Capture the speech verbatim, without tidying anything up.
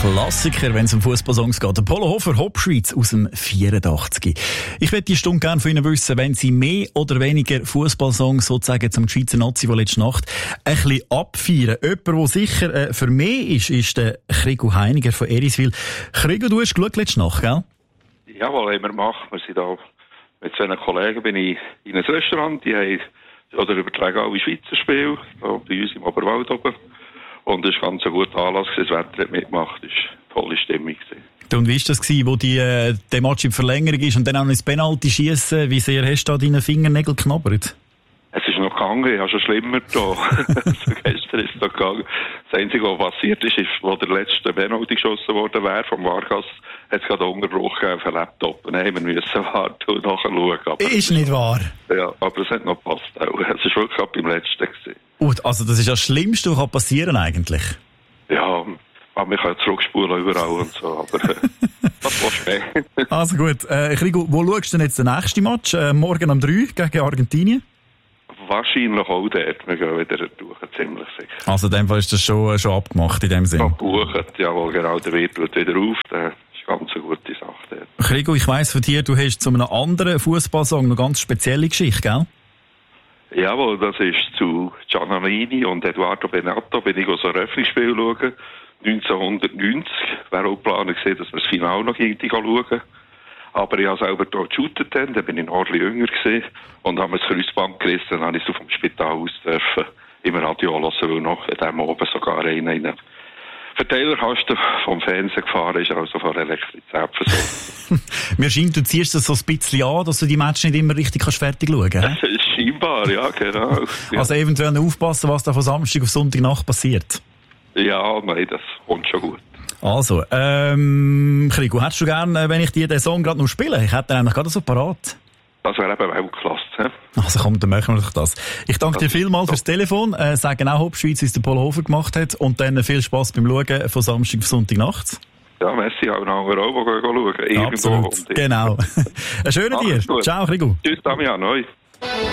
Klassiker, wenn es um Fußballsongs geht. Der Polo Hofer, Hopschweiz aus dem vierundachtzig. Ich möchte die Stunde gerne von Ihnen wissen, wenn Sie mehr oder weniger Fußballsongs sozusagen zum Schweizer Nazi von letzter Nacht ein bisschen abfeiern. Jemand, der sicher äh, für mich ist, ist der Krigo Heiniger von Eriswil. Krigo, du hast geschaut letzte Nacht, gell? Jawohl, haben wir gemacht. Wir sind da mit zwei Kollegen bin ich in ein Restaurant, die haben oder übertragen alle Schweizer Spiele, da bei uns im Oberwald oben. Und es war ganz ein guter Anlass, das Wetter hat mitgemacht, es war eine tolle Stimmung. Und wie war das, wo die, äh, der Match in Verlängerung ist und dann auch noch ins Penalty schiessen? Wie sehr hast du da deine Fingernägel geknabbert? Es ist noch gegangen, ich habe schon schlimmer da. Also gestern ist es noch gegangen. Das Einzige, was passiert ist, ist, wo der letzte Penalty geschossen worden wäre vom Vargas, hat es gerade Unterbruch auf den Laptop. Und dann müssen wir warten und nachschauen. Aber ist nicht wahr? Ja, aber es hat noch gepasst auch. Es war wirklich auch beim letzten gewesen. Und, also das ist das Schlimmste, was passieren eigentlich? Ja, aber man kann zurückspulen überall und so, aber äh, das war's mehr. Also gut, äh, Krigo, wo schaust du denn jetzt den nächsten Match? Äh, morgen um drei gegen Argentinien? Wahrscheinlich auch dort. Wir gehen wieder durch, ziemlich sicher. Also in dem Fall ist das schon, schon abgemacht in dem Sinne? Abgebucht, jawohl, genau, der Wirt wird wieder auf. Das ist eine ganz gute Sache dort. Krigo, ich weiss von dir, du hast zu einem anderen Fußballsong eine ganz spezielle Geschichte, gell? Jawohl, das ist zu Giannanini und Eduardo Benato, bin ich so ein Eröffnungsspiel schauen. neunzehnhundertneunzig wäre auch geplant gewesen, dass wir das Finale noch irgendwie schauen. Aber ich habe selber dort geshootet, dann bin ich noch ein bisschen jünger gewesen und habe mir das Kreuzband gerissen, dann habe ich so vom Spital aus dürfen im Radio hören, weil noch in dem oben sogar einer in einen Verteilerkasten vom Fernsehen gefahren ist, also von Elektrizität versorgt. Mir scheint, du ziehst das so ein bisschen an, dass du die Matches nicht immer richtig kannst fertig schauen kannst. Scheinbar, ja, genau. Ja. Also eventuell aufpassen, was da von Samstag auf Sonntagnacht passiert. Ja, nein, das kommt schon gut. Also, ähm, Krigo, hättest du gerne, wenn ich dir den Song gerade noch spiele? Ich hätte den eigentlich gerade so parat. Das wäre eben Weltklasse. He? Also komm, dann machen wir doch das. Ich danke das dir vielmals fürs Telefon, äh, sagen auch Hopschweiz, wie es der Polo Hofer gemacht hat und dann viel Spass beim Schauen von Samstag auf Sonntag nachts. Ja, merci auch noch anderen auch, die schauen. Absolut, genau. Einen schönen dir. Ciao, Krigo. Tschüss, Damian. Hoi.